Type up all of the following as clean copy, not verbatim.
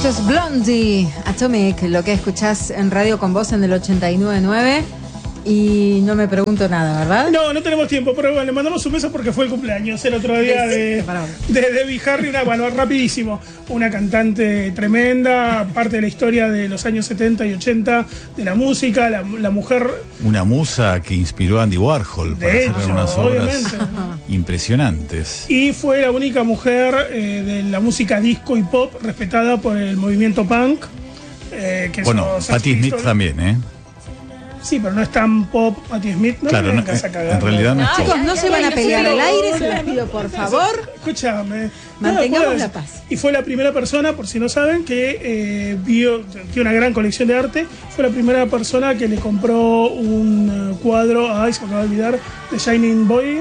Esto es Blondie, Atomic, lo que escuchás en Radio Con Vos en el 89.9. Y no me pregunto nada, ¿verdad? No tenemos tiempo, pero bueno, le mandamos un beso porque fue el cumpleaños el otro día de Debbie Harry, rapidísimo. Una cantante tremenda, parte de la historia de los años 70 y 80 de la música, la mujer... Una musa que inspiró a Andy Warhol para hacer unas obras impresionantes. Y fue la única mujer de la música disco y pop respetada por el movimiento punk. Bueno, Patti Smith también, ¿eh? Sí, pero no es tan pop Patti Smith. No, claro, me vengas a cagar. En realidad no es pop. Chicos, no se van a pelear al aire, se los pido por favor. Escúchame. Mantengamos la paz. Y fue la primera persona, por si no saben, que tiene una gran colección de arte. Fue la primera persona que le compró un cuadro, se me acaba de olvidar, de Shining Boy.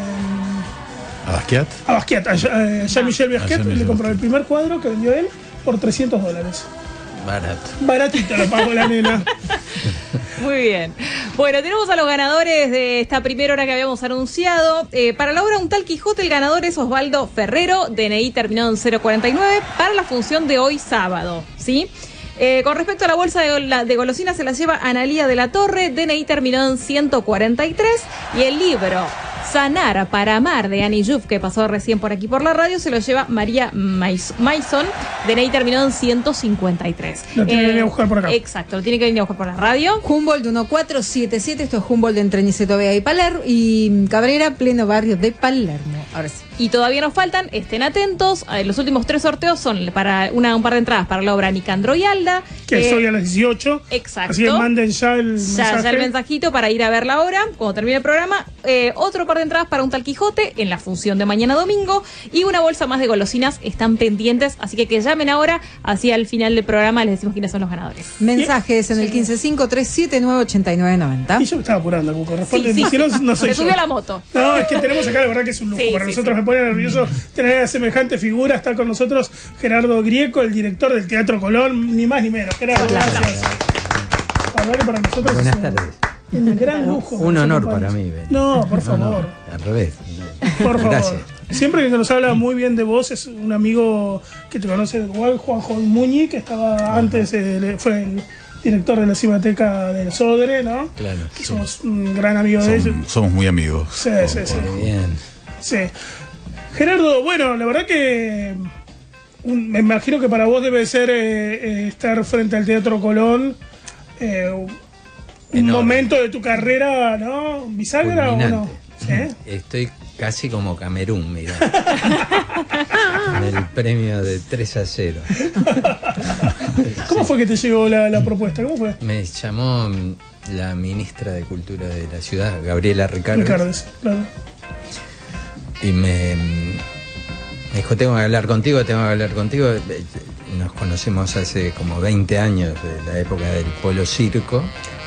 ¿A Basquiat? A Basquiat, a Jean-Michel Basquiat. Le compró el primer cuadro que vendió él por $300. Barato. Baratito lo pagó la nena. Muy bien. Bueno, tenemos a los ganadores de esta primera hora que habíamos anunciado. Para la obra Un tal Quijote, el ganador es Osvaldo Ferrero, DNI terminado en 049, para la función de hoy sábado, ¿sí? Con respecto a la bolsa de golosinas, se la lleva Analía de la Torre, DNI terminado en 143, y el libro Sanar para Amar de Annie Juf, que pasó recién por aquí por la radio, se lo lleva María Maison, DNI terminado en 153. Lo tiene que venir a buscar por acá. Exacto, lo tiene que venir a buscar por la radio. Humboldt 1477, esto es Humboldt entre Niceto Vega y Cabrera, pleno barrio de Palermo. Ahora sí. Y todavía nos faltan, estén atentos, los últimos 3 sorteos son para un par de entradas para la obra Nicandro y Alda. Que es hoy a las 18. Exacto. Así que manden ya el mensaje. Ya el mensajito para ir a ver la obra cuando termine el programa. Otro par de entradas para Un tal Quijote en la función de mañana domingo. Y una bolsa más de golosinas están pendientes. Así que llamen ahora. Así al final del programa les decimos quiénes son los ganadores. Mensajes en el 155-379-8990. Y yo me estaba apurando, como corresponde. Sí. No soy Se yo. subió la moto. No, es que tenemos acá, la verdad que es un lujo. Para nosotros me pone nervioso tener a semejante figura. Está con nosotros Gerardo Grieco, el director del Teatro Colón, ni más ni menos. Gerardo, gracias. Para nosotros buenas tardes. Un gran lujo. Un honor para mí. No, por favor. No, al revés. Por favor. Gracias. Siempre que nos habla muy bien de vos, es un amigo que te conoce igual, Juanjo Muñi, que estaba antes, fue el director de la Cinemateca del Sodre, ¿no? Claro. Que somos un gran amigo de ellos. Somos muy amigos. Sí. Muy bien. Sí. Gerardo, bueno, la verdad que me imagino que para vos debe ser estar frente al Teatro Colón un momento de tu carrera, ¿no? ¿Bisagra o no? ¿Sí? Estoy casi como Camerún, mira. En el premio de 3-0. ¿Cómo fue que te llegó la propuesta? ¿Cómo fue? Me llamó la ministra de Cultura de la ciudad, Gabriela Ricardes, claro. Y me dijo, tengo que hablar contigo. Nos conocemos hace como 20 años, de la época del Polo Circo.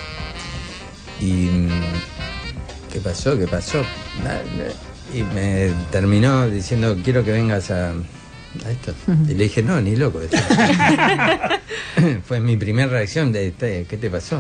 Y ¿qué pasó? Y me terminó diciendo, quiero que vengas a esto. Y le dije, no, ni loco. Fue mi primera reacción de, ¿qué te pasó?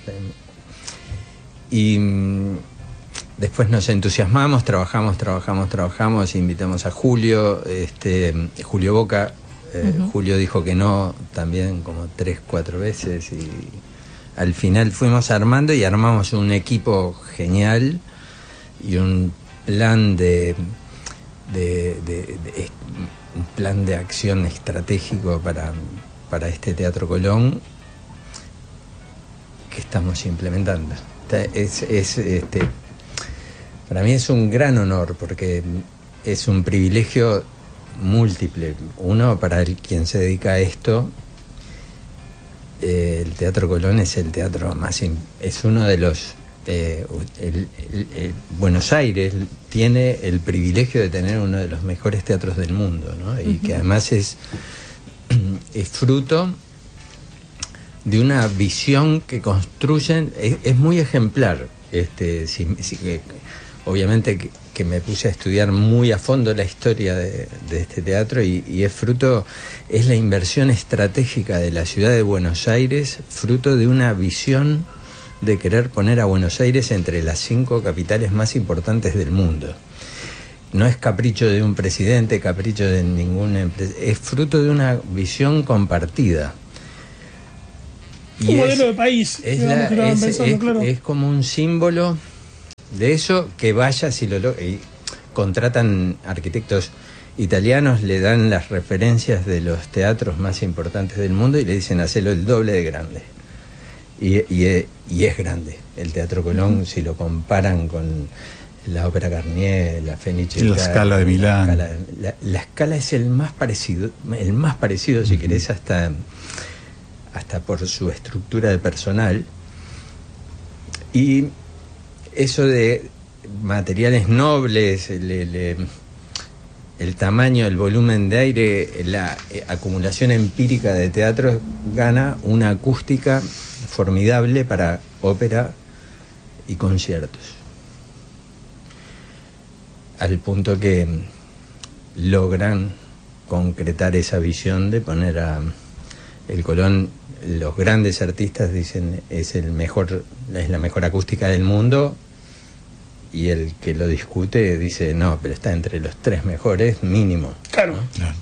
Y después nos entusiasmamos, trabajamos, invitamos a Julio, Julio Boca. Julio dijo que no también como 3-4 veces, y al final fuimos armando y armamos un equipo genial y un plan un plan de acción estratégico para este Teatro Colón que estamos implementando. Para mí es un gran honor porque es un privilegio múltiple. Uno, para quien se dedica a esto, el Teatro Colón es el teatro es uno de los Buenos Aires tiene el privilegio de tener uno de los mejores teatros del mundo, ¿no? Y que además es fruto de una visión que construyen, es muy ejemplar. Obviamente que me puse a estudiar muy a fondo la historia de este teatro y es la inversión estratégica de la ciudad de Buenos Aires, fruto de una visión de querer poner a Buenos Aires entre las 5 capitales más importantes del mundo. no es capricho de un presidente, capricho de ninguna empresa, es fruto de una visión compartida. Un modelo de país, es como un símbolo de eso, que vaya si y contratan arquitectos italianos, le dan las referencias de los teatros más importantes del mundo y le dicen hacelo el doble de grande. Y es grande. El Teatro Colón, si lo comparan con la Ópera Garnier, la Fenice, la Scala de Milán. La Scala es el más parecido, si querés, hasta por su estructura de personal. Y eso de materiales nobles, el tamaño, el volumen de aire, la acumulación empírica de teatros, gana una acústica formidable para ópera y conciertos. Al punto que logran concretar esa visión de poner a el Colón. Los grandes artistas dicen es la mejor acústica del mundo, y el que lo discute dice no, pero está entre los 3 mejores mínimo. Claro. ¿No? Claro.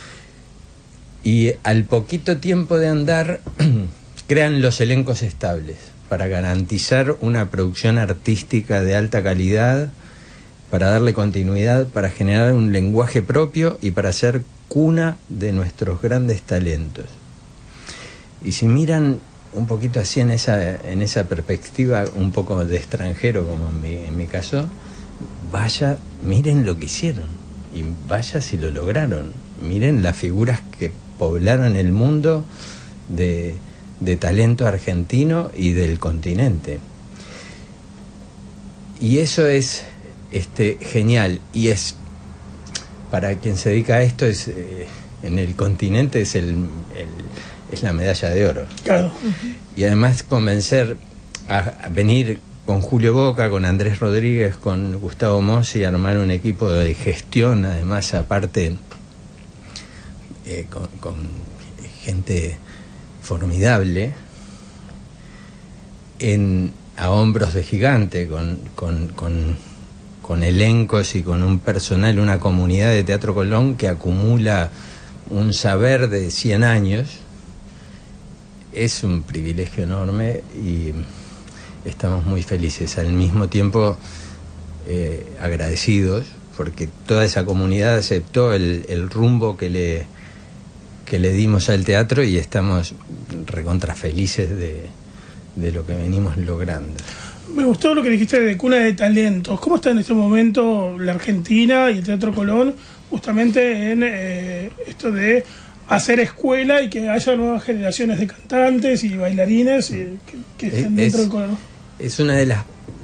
Y al poquito tiempo de andar crean los elencos estables para garantizar una producción artística de alta calidad, para darle continuidad, para generar un lenguaje propio y para ser cuna de nuestros grandes talentos. Y si miran un poquito así en esa perspectiva, un poco de extranjero, como en mi caso, vaya, miren lo que hicieron, y vaya si lo lograron. Miren las figuras que poblaron el mundo de talento argentino y del continente. Y eso es genial, y es para quien se dedica a esto, es en el continente es la medalla de oro. Claro. Y además convencer a venir con Julio Boca, con Andrés Rodríguez, con Gustavo Mossi, armar un equipo de gestión, además aparte con gente formidable, a hombros de gigante, con elencos y con un personal, una comunidad de Teatro Colón que acumula un saber de 100 años. Es un privilegio enorme y estamos muy felices, al mismo tiempo agradecidos, porque toda esa comunidad aceptó el rumbo que le dimos al teatro, y estamos recontra felices de lo que venimos logrando. Me gustó lo que dijiste de cuna de talentos. ¿Cómo está en este momento la Argentina y el Teatro Colón justamente en esto de hacer escuela y que haya nuevas generaciones de cantantes y bailarines que estén dentro del Colón? Es una de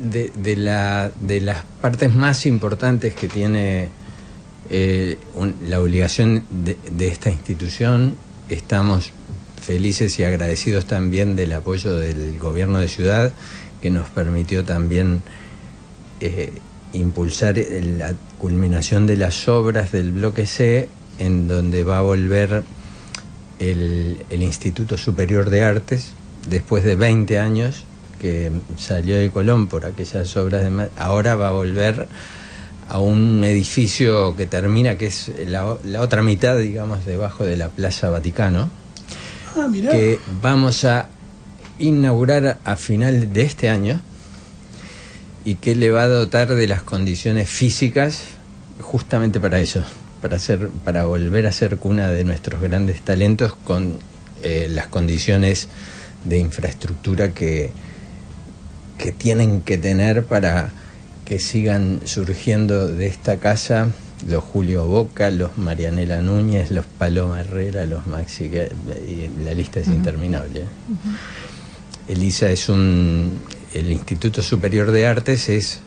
las partes más importantes que tiene la obligación de esta institución. Estamos felices y agradecidos también del apoyo del gobierno de Ciudad, que nos permitió también impulsar la culminación de las obras del Bloque C, en donde va a volver el Instituto Superior de Artes, después de 20 años que salió de Colón por aquellas obras ahora va a volver a un edificio que termina, que es la otra mitad, digamos, debajo de la Plaza Vaticano, que vamos a inaugurar a final de este año, y que le va a dotar de las condiciones físicas justamente para eso, para volver a ser cuna de nuestros grandes talentos, con las condiciones de infraestructura que tienen que tener para que sigan surgiendo de esta casa los Julio Boca, los Marianela Núñez, los Paloma Herrera, los Maxi, y la lista es interminable. Elisa el Instituto Superior de Artes es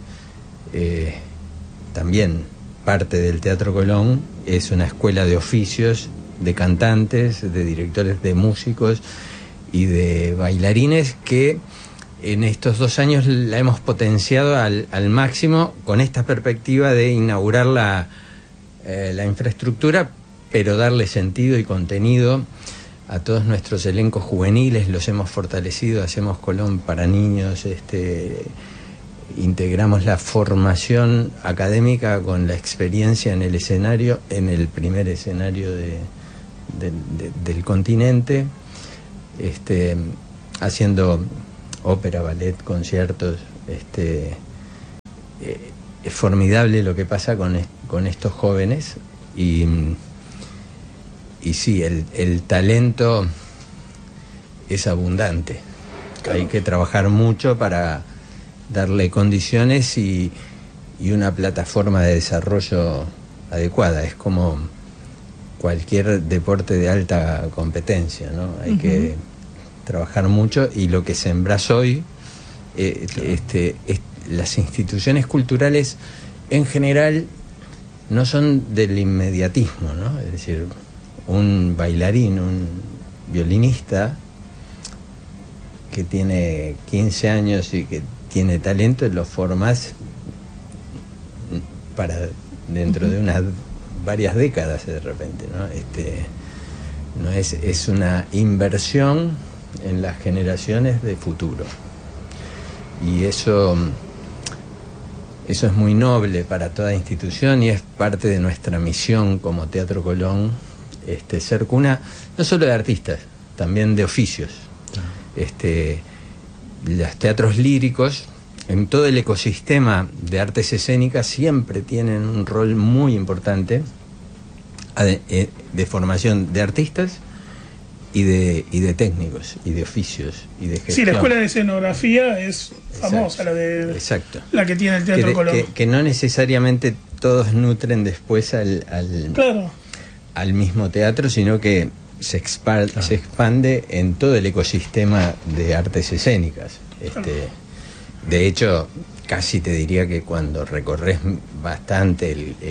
también parte del Teatro Colón, es una escuela de oficios, de cantantes, de directores de músicos y de bailarines, que en estos 2 años la hemos potenciado al máximo, con esta perspectiva de inaugurar la infraestructura, pero darle sentido y contenido a todos nuestros elencos juveniles. Los hemos fortalecido, hacemos Colón para niños, integramos la formación académica con la experiencia en el escenario, en el primer escenario del continente, haciendo ópera, ballet, conciertos. Es formidable lo que pasa con estos jóvenes y sí, el talento es abundante. Claro. Hay que trabajar mucho para darle condiciones y una plataforma de desarrollo adecuada. Es como cualquier deporte de alta competencia, ¿no? Hay que trabajar mucho, y lo que sembrás hoy, las instituciones culturales en general no son del inmediatismo, ¿no? Es decir, un bailarín, un violinista que tiene 15 años y que tiene talento, lo formás para dentro de varias décadas de repente, ¿no? Es una inversión en las generaciones de futuro, y eso es muy noble para toda institución, y es parte de nuestra misión como Teatro Colón, ser cuna no solo de artistas, también de oficios. Los teatros líricos en todo el ecosistema de artes escénicas siempre tienen un rol muy importante de formación de artistas y de técnicos y de oficios y de gestión. Sí, la escuela de escenografía es famosa, la que tiene el Teatro Colón. Que no necesariamente todos nutren después al mismo teatro, sino que se expande en todo el ecosistema de artes escénicas. De hecho, casi te diría que cuando recorres bastante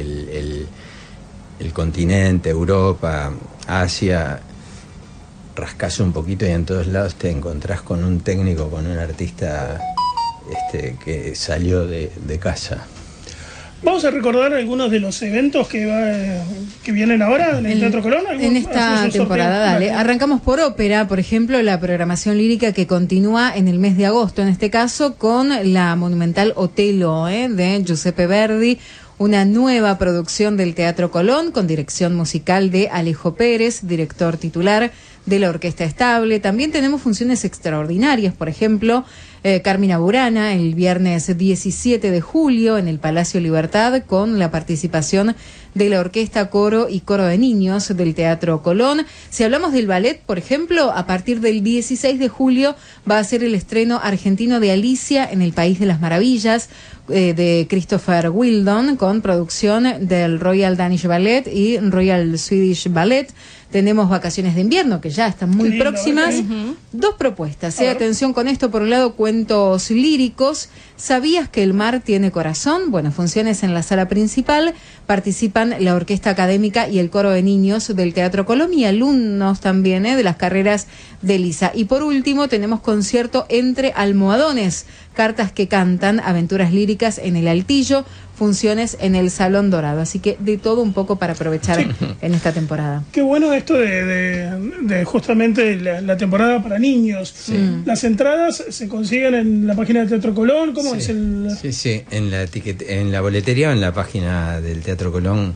el continente, Europa, Asia, rascas un poquito y en todos lados te encontrás con un técnico, con un artista que salió de casa. Vamos a recordar algunos de los eventos que vienen ahora en el Teatro Colón. En esta temporada, dale. Arrancamos por ópera, por ejemplo, la programación lírica que continúa en el mes de agosto, en este caso con la monumental Otello de Giuseppe Verdi, una nueva producción del Teatro Colón con dirección musical de Alejo Pérez, director titular de la Orquesta Estable. También tenemos funciones extraordinarias, por ejemplo, Carmina Burana el viernes 17 de julio en el Palacio Libertad, con la participación de la Orquesta Coro y Coro de Niños del Teatro Colón. Si hablamos del ballet, por ejemplo, a partir del 16 de julio va a ser el estreno argentino de Alicia en el País de las Maravillas, de Christopher Wheeldon, con producción del Royal Danish Ballet y Royal Swedish Ballet. Tenemos Vacaciones de Invierno, que ya están muy próximas. Dos propuestas. Atención con esto. Por un lado, cuentos líricos. ¿Sabías que el mar tiene corazón? Bueno, funciones en la sala principal. Participan la Orquesta Académica y el Coro de Niños del Teatro Colón, y alumnos también de las carreras de Lisa. Y por último, tenemos concierto Entre Almohadones. Cartas que cantan, aventuras líricas en el Altillo, funciones en el Salón Dorado. Así que de todo un poco para aprovechar en esta temporada. Qué bueno esto de justamente la temporada para niños. Las entradas se consiguen en la página del Teatro Colón. ¿Cómo es el...? Sí, en la boletería o en la página del Teatro Colón.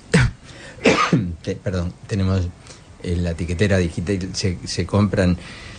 Perdón, tenemos la tiquetera digital, se compran.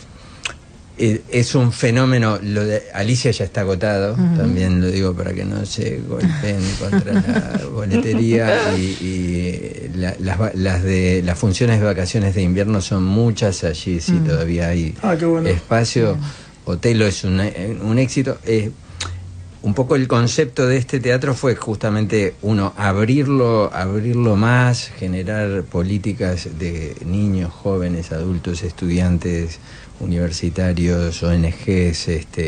Es un fenómeno. Lo de Alicia ya está agotado, también lo digo para que no se golpeen contra la boletería, y las funciones de Vacaciones de Invierno son muchas, allí sí todavía hay espacio. Otello es un éxito. Un poco el concepto de este teatro fue justamente abrirlo más, generar políticas de niños, jóvenes, adultos, estudiantes, universitarios, ONGs,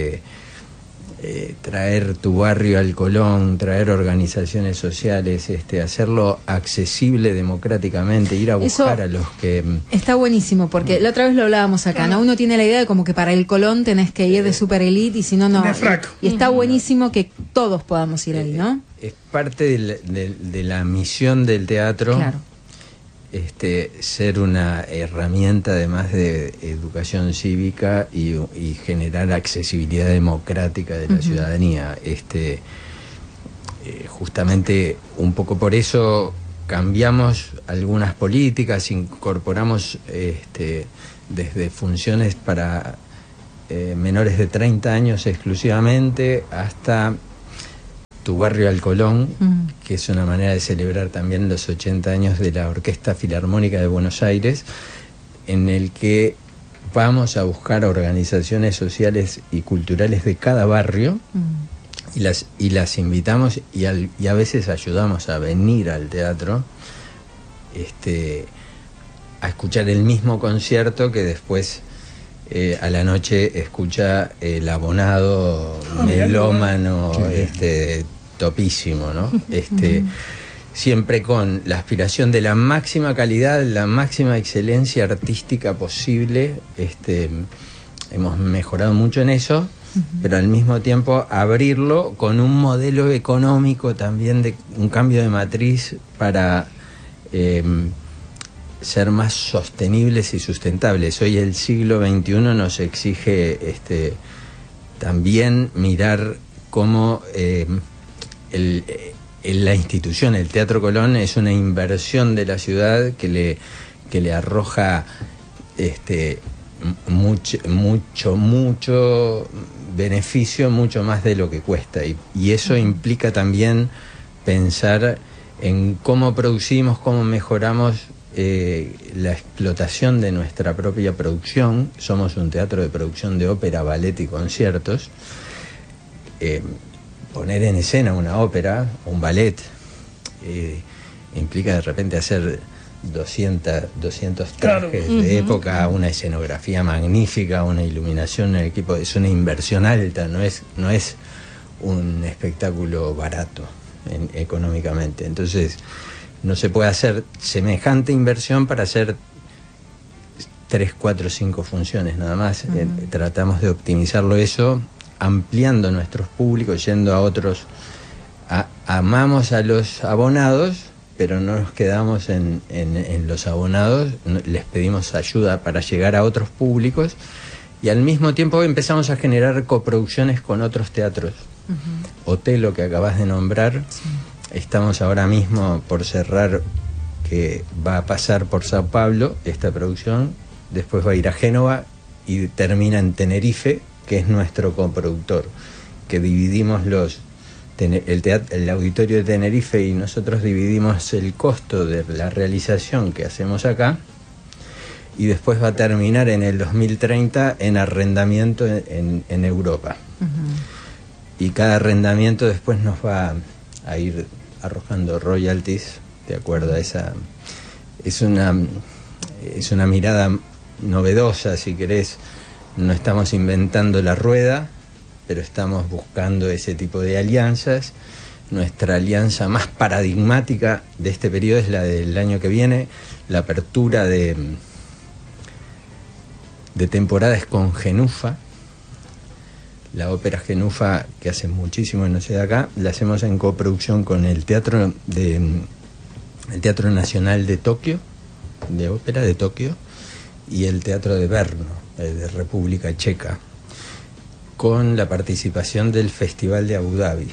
traer tu barrio al Colón, traer organizaciones sociales, hacerlo accesible democráticamente, ir a buscar a los que... Está buenísimo, porque la otra vez lo hablábamos acá, ¿no? Uno tiene la idea de como que para el Colón tenés que ir de super elite, y si no, no. Y está buenísimo que todos podamos ir ahí, ¿no? Es parte de la misión del teatro. Claro. ser una herramienta además de educación cívica y generar accesibilidad democrática de la ciudadanía. Justamente un poco por eso cambiamos algunas políticas, incorporamos desde funciones para menores de 30 años exclusivamente hasta Tu Barrio Alcolón, que es una manera de celebrar también los 80 años de la Orquesta Filarmónica de Buenos Aires, en el que vamos a buscar organizaciones sociales y culturales de cada barrio y las invitamos y a veces ayudamos a venir al teatro a escuchar el mismo concierto que después a la noche escucha el abonado melómano topísimo, ¿no? Siempre con la aspiración de la máxima calidad, la máxima excelencia artística posible. Hemos mejorado mucho en eso, pero al mismo tiempo abrirlo con un modelo económico también, de un cambio de matriz para ser más sostenibles y sustentables. Hoy el siglo XXI nos exige también mirar cómo la institución, el Teatro Colón, es una inversión de la ciudad que le arroja mucho beneficio, mucho más de lo que cuesta, y eso implica también pensar en cómo producimos, cómo mejoramos la explotación de nuestra propia producción. Somos un teatro de producción de ópera, ballet y conciertos. Poner en escena una ópera o un ballet implica de repente hacer 200 trajes de época, una escenografía magnífica, una iluminación en el equipo. Es una inversión alta, no es un espectáculo barato económicamente. Entonces no se puede hacer semejante inversión para hacer 3, 4, 5 funciones nada más. Tratamos de optimizarlo eso, ampliando nuestros públicos, yendo a otros. Amamos a los abonados, pero no nos quedamos en los abonados, les pedimos ayuda para llegar a otros públicos, y al mismo tiempo empezamos a generar coproducciones con otros teatros. Otelo, que acabas de nombrar, estamos ahora mismo por cerrar, que va a pasar por Sao Paulo esta producción, después va a ir a Génova y termina en Tenerife, que es nuestro coproductor, que dividimos el auditorio de Tenerife, y nosotros dividimos el costo de la realización que hacemos acá, y después va a terminar en el 2030 en arrendamiento en Europa. Y cada arrendamiento después nos va a ir arrojando royalties de acuerdo a esa. Es una mirada novedosa, si querés. No estamos inventando la rueda, pero estamos buscando ese tipo de alianzas. Nuestra alianza más paradigmática de este periodo es la del año que viene. La apertura de temporadas con Genufa. La ópera Genufa, que hace muchísimo no sé de acá, la hacemos en coproducción con el Teatro Nacional de Tokio, de ópera de Tokio, y el Teatro de Brno, de República Checa, con la participación del Festival de Abu Dhabi.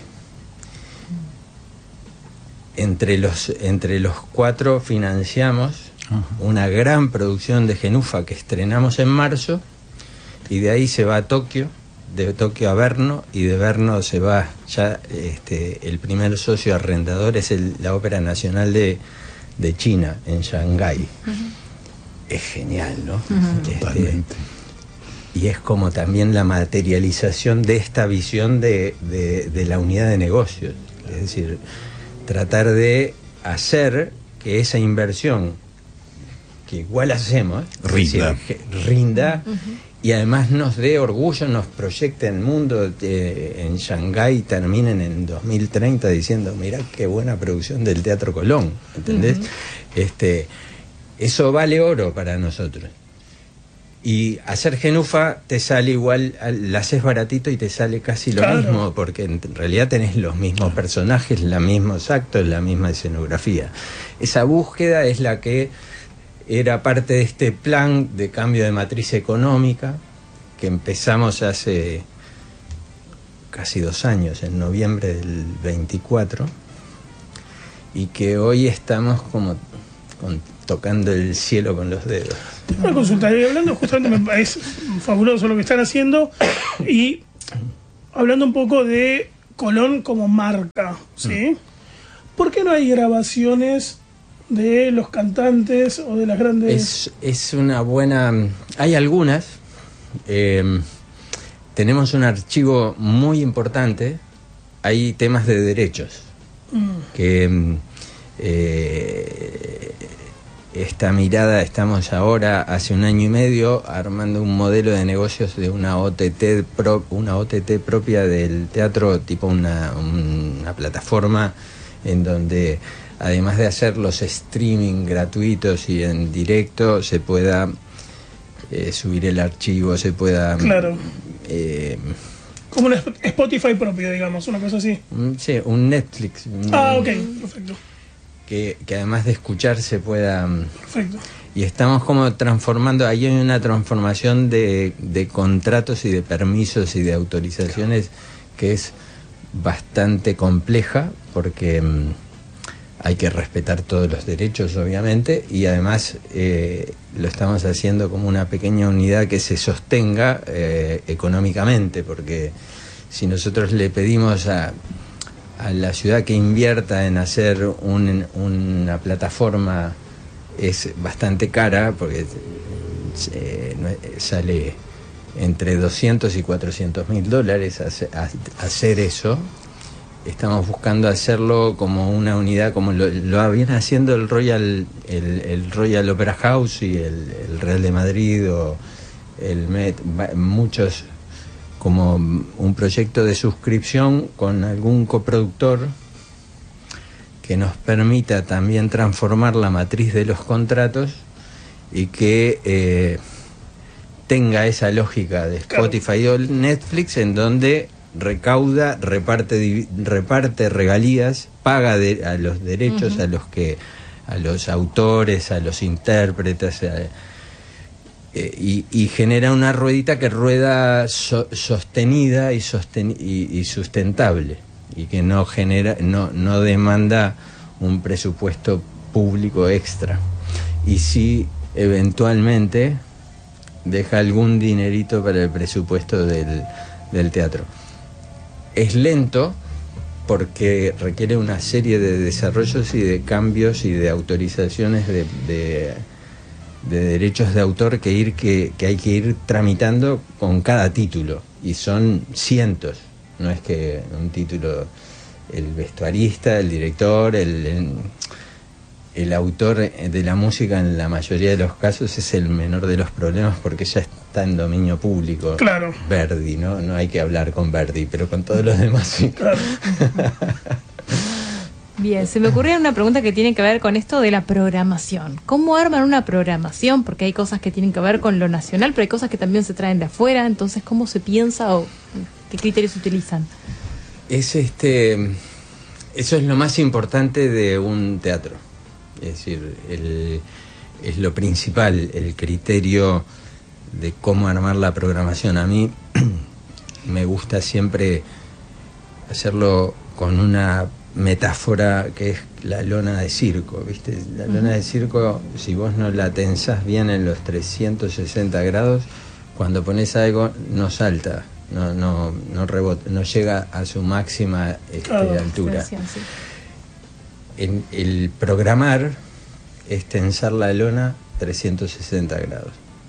Entre los 4 financiamos una gran producción de Genufa que estrenamos en marzo, y de ahí se va a Tokio, de Tokio a Brno, y de Brno se va ya el primer socio arrendador es la Ópera Nacional de China, en Shanghái. Es genial, ¿no? Totalmente. Y es como también la materialización de esta visión de la unidad de negocios. Es decir, tratar de hacer que esa inversión, que igual hacemos, rinda y además nos dé orgullo, nos proyecte en el mundo. En Shanghái terminen en 2030 diciendo, mirá qué buena producción del Teatro Colón, ¿entendés? Eso vale oro para nosotros. Y hacer Genufa te sale igual, la haces baratito y te sale casi lo mismo, porque en realidad tenés los mismos personajes, los mismos actos, la misma escenografía. Esa búsqueda es la que era parte de este plan de cambio de matriz económica que empezamos hace casi 2 años, en noviembre del 24, y que hoy estamos como tocando el cielo con los dedos. Tengo una consulta, hablando justamente, me parece fabuloso lo que están haciendo, y hablando un poco de Colón como marca, ¿sí? ¿Por qué no hay grabaciones de los cantantes o de las grandes...? Es una buena... Hay algunas. Tenemos un archivo muy importante. Hay temas de derechos que... esta mirada, estamos ahora hace 1 año y medio armando un modelo de negocios de una OTT propia del teatro, tipo una plataforma en donde además de hacer los streaming gratuitos y en directo se pueda subir el archivo, se pueda... Claro. Como un Spotify propio, digamos, una cosa así. Sí, un Netflix. Ok, perfecto. Que además de escuchar se pueda... Perfecto. Y estamos como transformando, ahí hay una transformación de contratos y de permisos y de autorizaciones que es bastante compleja, porque hay que respetar todos los derechos, obviamente, y además lo estamos haciendo como una pequeña unidad que se sostenga económicamente, porque si nosotros le pedimos a la ciudad que invierta en hacer una plataforma, es bastante cara, porque sale entre 200 y 400 mil dólares hacer eso. Estamos buscando hacerlo como una unidad, como lo viene haciendo el Royal Opera House y el Real de Madrid o el Met, muchos, como un proyecto de suscripción con algún coproductor que nos permita también transformar la matriz de los contratos y que tenga esa lógica de Spotify o Netflix, en donde recauda, reparte regalías, paga a los derechos, a los autores, a los intérpretes, y genera una ruedita que rueda sostenida y sustentable, y que no demanda un presupuesto público extra, y sí eventualmente deja algún dinerito para el presupuesto del teatro. Es lento porque requiere una serie de desarrollos y de cambios y de autorizaciones de derechos de autor que hay que ir tramitando con cada título, y son cientos. No es que un título, el vestuarista, el director, el autor de la música, en la mayoría de los casos es el menor de los problemas, porque ya está en dominio público. Claro. Verdi, no hay que hablar con Verdi, pero con todos los demás sí. Claro. Bien, se me ocurrió una pregunta que tiene que ver con esto de la programación. ¿Cómo arman una programación? Porque hay cosas que tienen que ver con lo nacional, pero hay cosas que también se traen de afuera. Entonces, ¿cómo se piensa o qué criterios utilizan? Eso es lo más importante de un teatro. Es decir, es lo principal, el criterio de cómo armar la programación. A mí me gusta siempre hacerlo con una metáfora que es la lona de circo, ¿viste? La lona de circo, si vos no la tensás bien en los 360 grados, cuando pones algo no salta, no rebota, no llega a su máxima altura. Sí. El programar es tensar la lona 360 grados.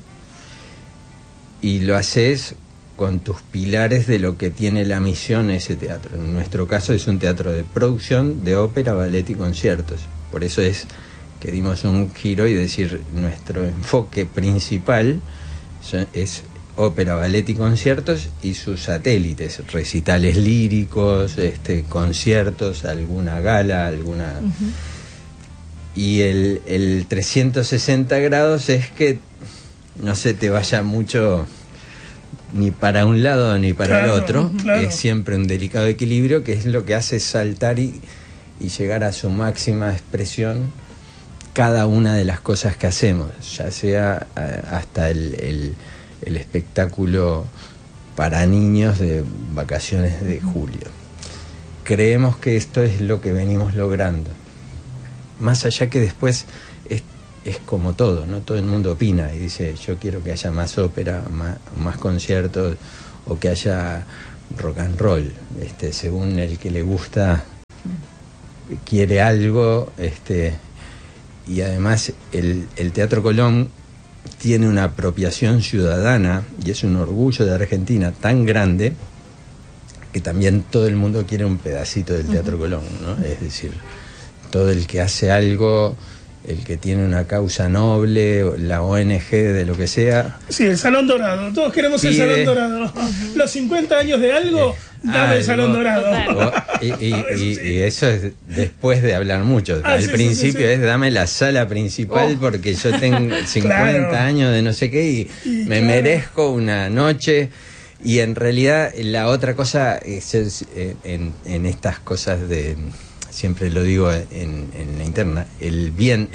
Y lo haces con tus pilares de lo que tiene la misión ese teatro. En nuestro caso es un teatro de producción de ópera, ballet y conciertos. Por eso es que dimos un giro y decir, nuestro enfoque principal es ópera, ballet y conciertos y sus satélites, recitales líricos, conciertos, alguna gala, alguna... Y el 360 grados es que no se te vaya mucho ni para un lado ni para el otro. Es siempre un delicado equilibrio, que es lo que hace saltar y llegar a su máxima expresión cada una de las cosas que hacemos, ya sea hasta el espectáculo para niños de vacaciones de julio. Creemos que esto es lo que venimos logrando, más allá que después es como todo, ¿no? Todo el mundo opina y dice, yo quiero que haya más ópera, más conciertos, o que haya rock and roll, según el que le gusta quiere algo, y además el Teatro Colón tiene una apropiación ciudadana y es un orgullo de Argentina tan grande que también todo el mundo quiere un pedacito del Teatro Colón, ¿no? Es decir, todo el que hace algo, el que tiene una causa noble, la ONG de lo que sea. Sí, el Salón Dorado, todos queremos el Salón Dorado. Los 50 años de algo, dame el Salón Dorado. Y eso es después de hablar mucho. Al principio es dame la sala principal porque yo tengo 50 años de no sé qué y me merezco una noche. Y en realidad la otra cosa es en estas cosas de... Siempre lo digo en la interna, el bien,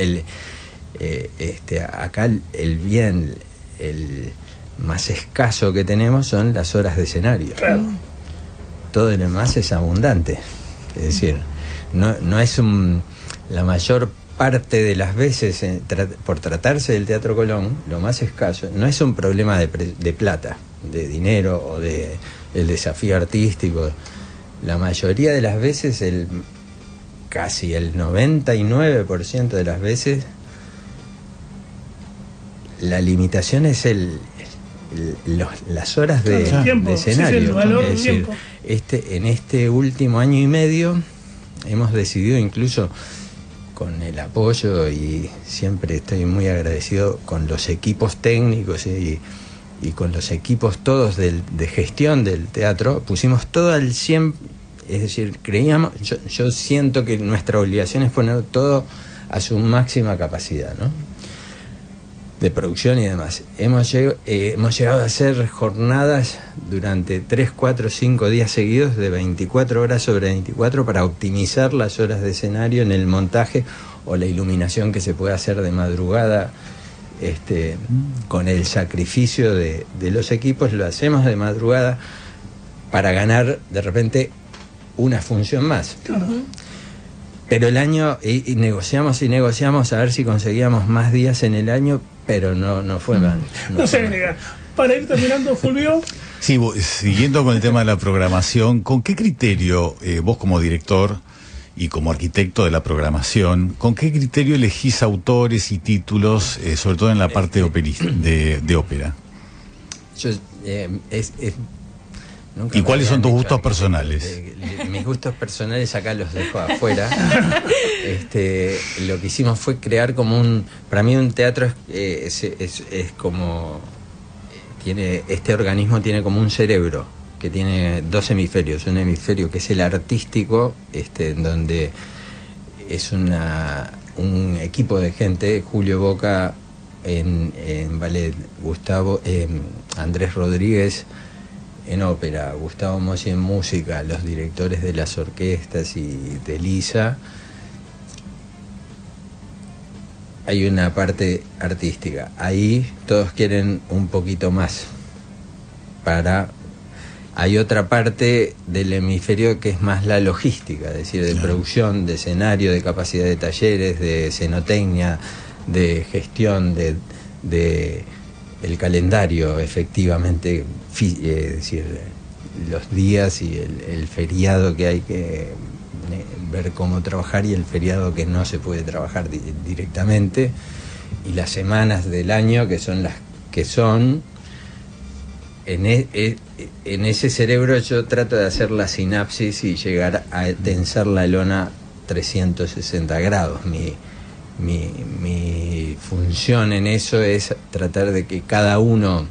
acá el bien, el más escaso que tenemos son las horas de escenario. Claro. Todo lo demás es abundante. Es decir, no es la mayor parte de las veces, por tratarse del Teatro Colón, lo más escaso, no es un problema de plata, de dinero o de el desafío artístico. La mayoría de las veces casi el 99% de las veces la limitación es las horas de escenario. Sí, el valor es decir, en este último año y medio hemos decidido, incluso con el apoyo, y siempre estoy muy agradecido con los equipos técnicos y con los equipos todos de gestión del teatro, pusimos todo al 100%. Es decir, creíamos, yo siento que nuestra obligación es poner todo a su máxima capacidad, ¿no? De producción y demás. Hemos llegado a hacer jornadas durante 3, 4, 5 días seguidos de 24 horas sobre 24 para optimizar las horas de escenario en el montaje o la iluminación que se puede hacer de madrugada. Con el sacrificio de los equipos lo hacemos de madrugada para ganar de repente una función más. Pero el año, y negociamos a ver si conseguíamos más días en el año, pero no fue mal. No se agrega. Para ir terminando, Fulvio. Sí, siguiendo con el tema de la programación, ¿con qué criterio vos como director y como arquitecto de la programación, con qué criterio elegís autores y títulos, sobre todo en la parte de ópera? ¿Y cuáles son tus gustos personales? Mis gustos personales acá los dejo afuera. Lo que hicimos fue crear como para mí un teatro es como este organismo tiene como un cerebro que tiene 2 hemisferios, un hemisferio que es el artístico, en donde es un equipo de gente, Julio Boca en ballet, Andrés Rodríguez en ópera, Gustavo Mossi en música, los directores de las orquestas y de Lisa. Hay una parte artística. Ahí todos quieren un poquito más. Hay otra parte del hemisferio que es más la logística, es decir, de producción, de escenario, de capacidad de talleres, de escenotecnia, de gestión, de el calendario, efectivamente, es decir, los días y el feriado que hay que ver cómo trabajar y el feriado que no se puede trabajar directamente, y las semanas del año que son las que son. En ese cerebro yo trato de hacer la sinapsis y llegar a tensar la lona 360 grados. Mi función en eso es tratar de que cada una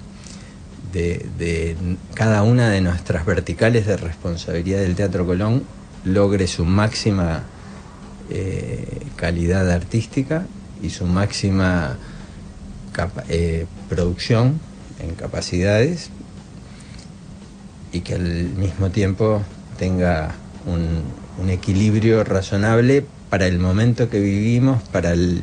de nuestras verticales de responsabilidad del Teatro Colón logre su máxima calidad artística y su máxima producción, en capacidades, y que al mismo tiempo tenga un equilibrio razonable para el momento que vivimos, para el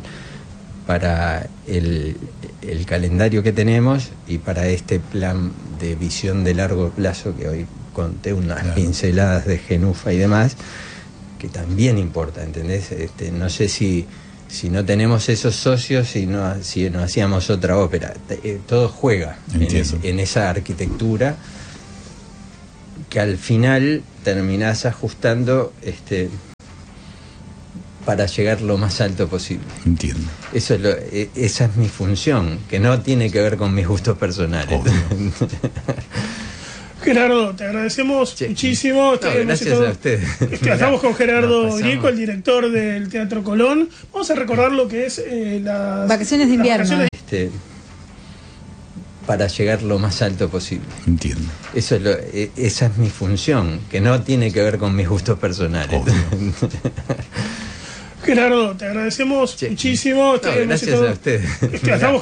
calendario que tenemos y para este plan de visión de largo plazo que hoy conté unas pinceladas de Genufa y demás, que también importa, ¿entendés? No sé si no tenemos esos socios, si no hacíamos otra ópera. Todo juega en esa arquitectura que al final terminás ajustando para llegar lo más alto posible. Entiendo. Esa es mi función, que no tiene que ver con mis gustos personales. Gerardo, te agradecemos muchísimo. Gracias a ustedes. Estamos con Gerardo Grieco, el director del Teatro Colón. Vamos a recordar lo que es las vacaciones de invierno. Para llegar lo más alto posible. Entiendo. Esa es mi función, que no tiene que ver con mis gustos personales. Gerardo, te agradecemos muchísimo. Gracias a ustedes. Estamos